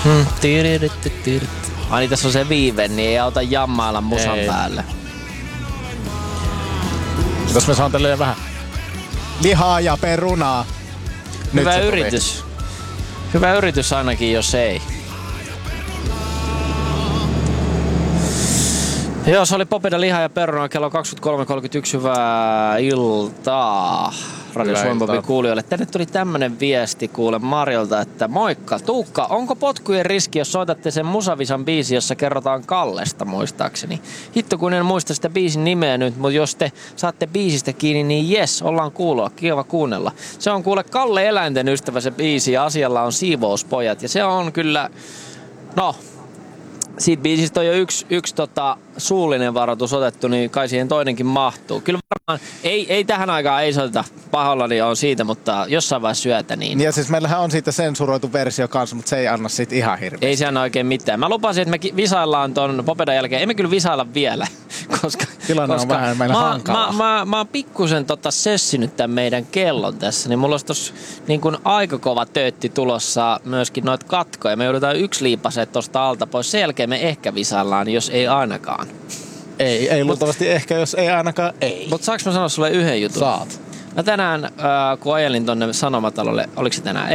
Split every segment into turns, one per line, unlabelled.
Ai niin, tässä on se viive, niin ei auta jammailla musan päälle.
Jos me saantelee vähän lihaa ja perunaa.
Hyvä yritys. Hyvä yritys ainakin, jos ei. Joo, se oli Popeda, liha ja peruna kello 23.31. Hyvää iltaa Radio Suomen kuulijoille. Tänne tuli tämmönen viesti kuule Marjolta, että moikka Tuukka, onko potkujen riski, jos soitatte sen Musavisan biisi, jossa kerrotaan Kallesta muistaakseni? Hitto kun en muista sitä biisin nimeä nyt, mutta jos te saatte biisistä kiinni, niin jes, ollaan kuuloa, kiva kuunnella. Se on kuule Kalle Eläinten ystävä se biisi ja asialla on Siivouspojat ja se on kyllä, no... Siitä biisistä on jo yksi suullinen varoitus otettu, niin kai siihen toinenkin mahtuu. Kyllä varmaan, ei tähän aikaan ei soiteta, pahoillani on siitä, mutta jossain vaiheessa syötä niin.
Ja siis meillähän on siitä sensuroitu versio kanssa, mutta se ei anna siitä ihan hirveästi.
Ei se anna oikein mitään. Mä lupasin, että me visaillaan ton Popedan jälkeen. Emme kyllä visailla vielä, koska...
Tilanne on vähän meillä hankalaa.
Mä oon pikkusen sössinyt tän meidän kellon tässä, niin mulla olisi tossa niin kuin aika kova töötti tulossa myöskin noita katkoja. Me joudutaan yksi liipaset tosta alta pois. Sen jälkeen me ehkä visaillaan, jos ei ainakaan.
Ei luultavasti ehkä, jos ei ainakaan ei.
Mutta saanko mä sanoa sulle yhden jutun?
Saat.
Mä tänään, kun ajelin tonne Sanomatalolle, oliko se tänään?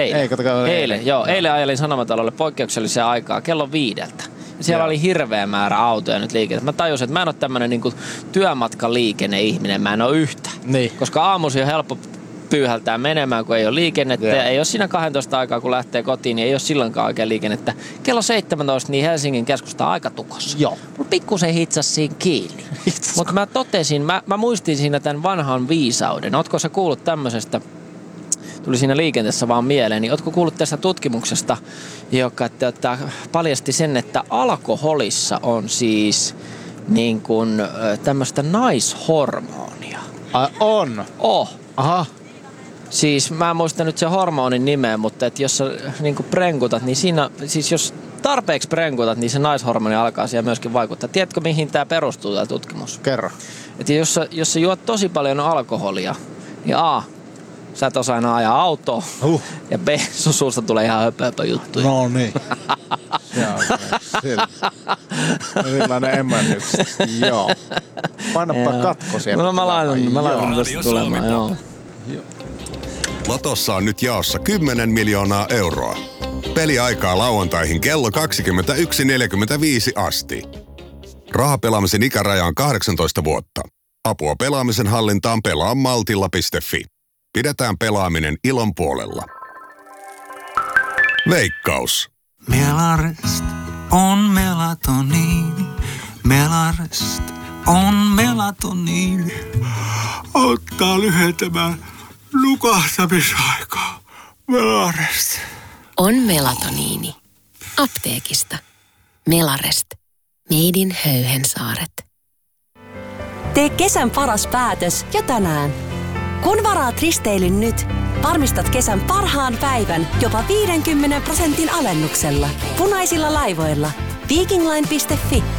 Eilen ajelin Sanomatalolle poikkeukselliseen aikaa kello 5. Ja siellä oli hirveä määrä autoja nyt liikennettä. Mä tajusin, että mä en ole tämmönen niinku työmatkaliikenneihminen, mä en ole yhtä.
Niin.
Koska aamuisin on helppo pyyhältää menemään, kun ei ole liikennettä. Ja ei ole siinä 12 aikaa, kun lähtee kotiin, niin ei ole silloinkaan oikein liikennettä. Kello 17, niin Helsingin keskusta on aika tukossa.
Joo.
Mulla pikkusen hitsasi siinä kiinni. Mutta mä totesin, mä muistin siinä tämän vanhan viisauden. Ootko sä kuullut tämmöisestä? Tuli siinä liikenteessä vaan mieleen, niin ootko kuullut tästä tutkimuksesta, joka paljasti sen, että alkoholissa on siis niin kuin tämmöistä naishormonia.
On? Aha.
Siis mä en muista nyt se hormonin nimeä, mutta että jos sä niin kuin prenkutat, niin siinä, siis jos tarpeeksi prenkutat, niin se naishormoni alkaa siihen myöskin vaikuttaa. Tiedätkö mihin tää perustuu tää tutkimus?
Kerro.
Että jos sä juot tosi paljon alkoholia, niin sä et osaa enää ajaa autoa. Ja B, sun suusta tulee ihan höpöpö juttuja.
No niin. Sellainen emännyks. Joo. Painappa katko sieltä.
No mä laitan tästä tulemaan, joo.
Lotossa on nyt jaossa 10 miljoonaa euroa. Peliaikaa lauantaihin kello 21.45 asti. Rahapelaamisen ikäraja on 18 vuotta. Apua pelaamisen hallintaan pelaamaltilla.fi. Pidetään pelaaminen ilon puolella. Veikkaus.
Melarest on melatoniini. Melarest on melatoniini. Auttaa lyhentämään nukahtamisaikaa. Melarest.
On melatoniini. Apteekista. Melarest. Made in Höyhensaaret.
Tee kesän paras päätös jo tänään. Kun varaat risteilyn nyt, varmistat kesän parhaan päivän jopa 50% alennuksella. Punaisilla laivoilla. Vikingline.fi